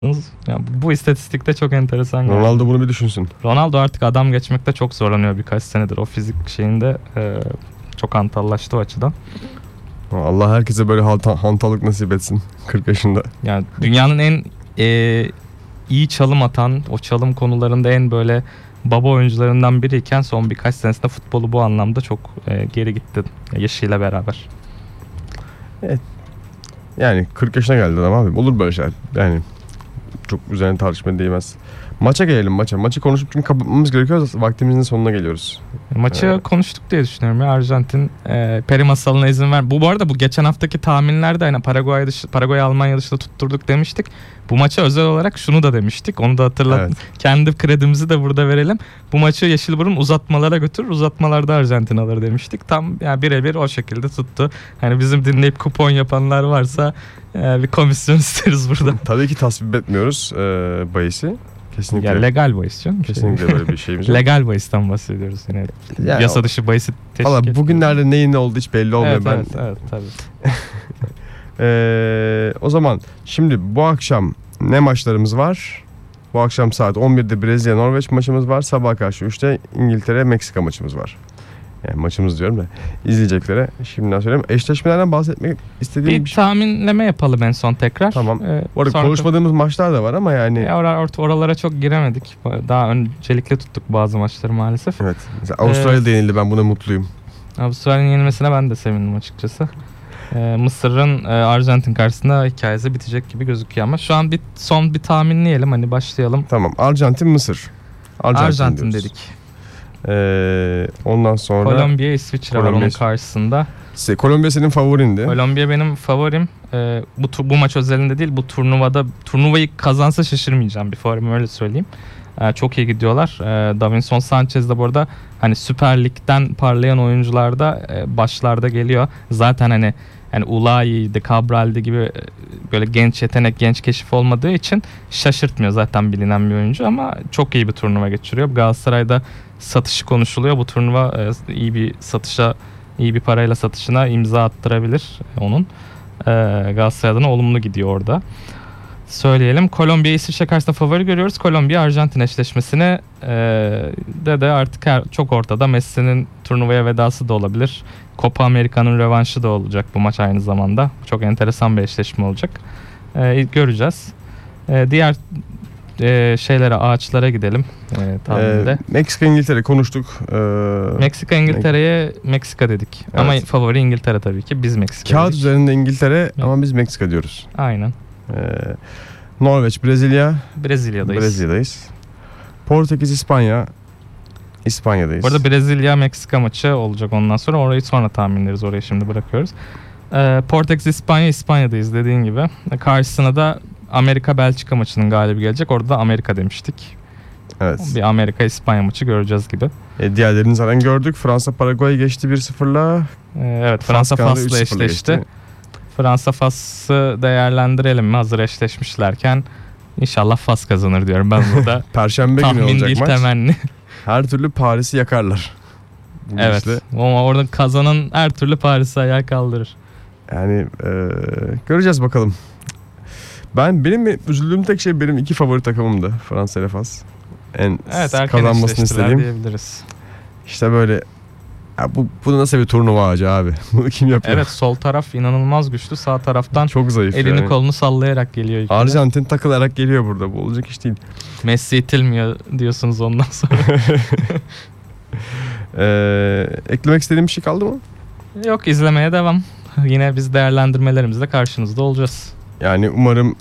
Ya bu istatistikte çok enteresan. Ronaldo bunu bir düşünsün. Ronaldo artık adam geçmekte çok zorlanıyor birkaç senedir. O fizik şeyinde çok hantallaştı o açıdan. Allah herkese böyle hantallık nasip etsin 40 yaşında. Yani dünyanın en iyi çalım atan, o çalım konularında en böyle baba oyuncularından biriyken son birkaç senesinde futbolu bu anlamda çok geri gitti yaşıyla beraber. Evet. Yani 40 yaşına geldi adam abi. Olur böyle şeyler. Yani çok üzerine tartışmaya değmez. Maça gelelim maça. Maçı konuşup çünkü kapatmamız gerekiyor. Vaktimizin sonuna geliyoruz. Maçı konuştuk diye düşünüyorum ya. Arjantin peri masalına izin ver. Bu arada bu geçen haftaki tahminlerde hani Paraguay Almanya dışında tutturduk demiştik. Bu maça özel olarak şunu da demiştik. Onu da hatırlat. Evet. Kendi kredimizi de burada verelim. Bu maçı Yeşilburun uzatmalara götürür. Uzatmalarda Arjantin alır demiştik. Tam yani birebir o şekilde tuttu. Hani bizim dinleyip kupon yapanlar varsa bir komisyon isteriz burada. Tabii ki tasvip etmiyoruz bahisi. Kesinlikle. Ya legal bahis canım. Kesinlikle böyle bir şeyimiz yok. Legal bahisten bahsediyoruz yine. Yani yasa dışı bahisi teşvik etmiyoruz. Valla bugünlerde neyin ne olduğu hiç belli olmuyor. Evet tabii. O zaman şimdi bu akşam ne maçlarımız var? Bu akşam saat 11'de Brezilya Norveç maçımız var. Sabah karşı 3'te İngiltere Meksika maçımız var. Yani maçımız diyorum da izleyeceklere şimdiden söyleyeyim. Eşleşmelerden bahsetmek istediğim bir tahminleme yapalım en son tekrar. Tamam. Bu arada konuşmadığımız maçlar da var ama yani. Oralara çok giremedik. Daha öncelikle tuttuk bazı maçları maalesef. Evet. Mesela Avustralya yenildi, ben buna mutluyum. Avustralya'nın yenilmesine ben de sevindim açıkçası. Mısır'ın Arjantin karşısında hikayesi bitecek gibi gözüküyor ama şu an son bir tahminleyelim, hani başlayalım. Tamam. Arjantin Mısır. Arjantin dedik. Ondan sonra Kolombiya İsviçre var onun karşısında. Kolombiya senin favorindi. Kolombiya benim favorim. Bu maç özelinde değil, bu turnuvayı kazansa şaşırmayacağım bir favorim, öyle söyleyeyim. Çok iyi gidiyorlar. Davinson Sanchez de bu arada hani Süper Lig'den parlayan oyuncularda başlarda geliyor. Zaten hani Ulayi'de, Cabral'de gibi böyle genç yetenek, genç keşif olmadığı için şaşırtmıyor, zaten bilinen bir oyuncu ama çok iyi bir turnuva geçiriyor. Galatasaray'da satışı konuşuluyor. Bu turnuva iyi bir satışa, iyi bir parayla satışına imza attırabilir onun. Galatasaray adına olumlu gidiyor orada. Söyleyelim. Kolombiya İsviçre karşısında favori görüyoruz. Kolombiya Arjantin eşleşmesine de artık çok ortada. Messi'nin turnuvaya vedası da olabilir. Copa America'nın rövanşı da olacak bu maç aynı zamanda. Çok enteresan bir eşleşme olacak. Göreceğiz. Diğer şeylere, ağaçlara gidelim. Meksika İngiltere konuştuk. Meksika İngiltere'ye Meksika dedik. Evet. Ama favori İngiltere tabii ki. Biz Meksika Kağıt dedik. Üzerinde İngiltere ama biz Meksika diyoruz. Aynen. Norveç Brezilya. Brezilya'dayız. Portekiz İspanya. İspanya'dayız. Bu arada Brezilya Meksika maçı olacak ondan sonra. Orayı sonra tahminleriz. Orayı şimdi bırakıyoruz. Portekiz İspanya'dayız dediğin gibi. Karşısına da Amerika Belçika maçının galibi gelecek. Orada da Amerika demiştik. Evet. Bir Amerika İspanya maçı göreceğiz gibi. Diğerlerini zaten gördük. Fransa Paraguay'ı geçti 1-0'la. Evet, Fransa Fas'la eşleşti. Fransa Fas'ı değerlendirelim mi? Hazır eşleşmişlerken İnşallah Fas kazanır diyorum ben burada. Perşembe günü olacak değil, maç. Temenni. Her türlü Paris'i yakarlar. Evet. Ama orada kazanan her türlü Paris'i ayağa kaldırır. Yani göreceğiz bakalım. Benim üzüldüğüm tek şey benim iki favori takımımdı. Fransa ile Fas. Kazanmasını istediğim. Diyebiliriz. İşte böyle ya bu nasıl bir turnuva ağacı abi? Bunu kim yapıyor? Evet, sol taraf inanılmaz güçlü. Sağ taraftan çok zayıf elini kolunu sallayarak geliyor. Arjantin takılarak geliyor burada. Bu olacak iş değil. Messi itilmiyor diyorsunuz ondan sonra. Eklemek istediğim bir şey kaldı mı? Yok, izlemeye devam. Yine biz değerlendirmelerimizde karşınızda olacağız. Yani umarım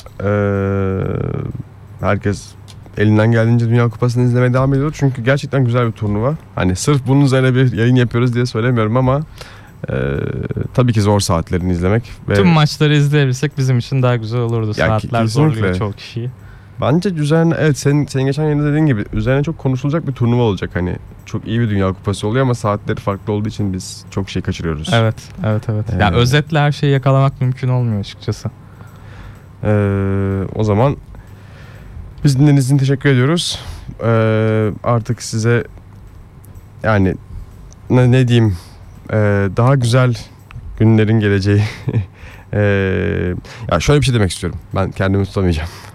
herkes elinden geldiğince Dünya Kupası'nı izlemeye devam ediyor. Çünkü gerçekten güzel bir turnuva. Hani sırf bunun üzerine bir yayın yapıyoruz diye söylemiyorum ama tabii ki zor saatlerini izlemek. Tüm maçları izleyebilsek bizim için daha güzel olurdu. Saatler zorluyor çoğu kişiyi. Bence üzerine, evet, senin geçen yayında dediğin gibi üzerine çok konuşulacak bir turnuva olacak. Hani çok iyi bir Dünya Kupası oluyor ama saatleri farklı olduğu için biz çok şey kaçırıyoruz. Evet. Yani özetle her şeyi yakalamak mümkün olmuyor açıkçası. O zaman biz dinlediğiniz için teşekkür ediyoruz. Artık size yani ne diyeyim, daha güzel günlerin geleceği. Ya şöyle bir şey demek istiyorum. Ben kendimi tutamayacağım.